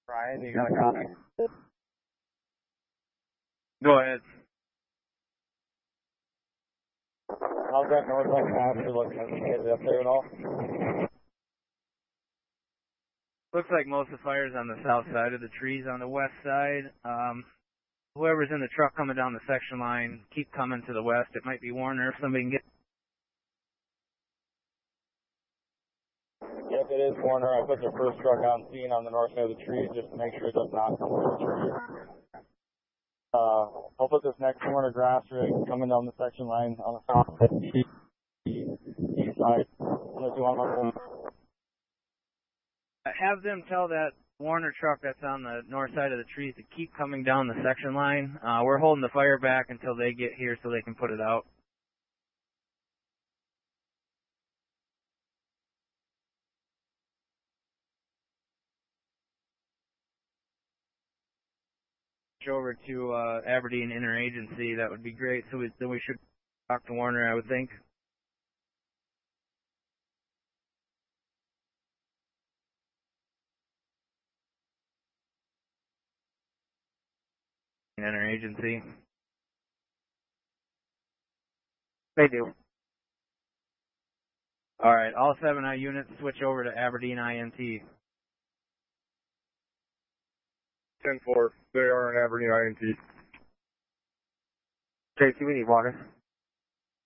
Brian, you got a comment? Go ahead. How's that northwest pasture looking? Have you hit it up there at all? Looks like most of the fire's on the south side of the trees. On the west side, whoever's in the truck coming down the section line, keep coming to the west. It might be Warner if somebody can get. Yep, it is Warner. I put the first truck on scene on the north side of the trees just to make sure it does not come through the tree. I'll put this next Warner grass rig coming down the section line on the south side of the east side. Unless you want my Have them tell that Warner truck that's on the north side of the trees to keep coming down the section line. We're holding the fire back until they get here so they can put it out. Over to Aberdeen Interagency, that would be great. So then we should talk to Warner, I would think. Interagency. They do. All right, all 7 units switch over to Aberdeen INT. 10-4, they are in Aberdeen INT. Tracy, we need water.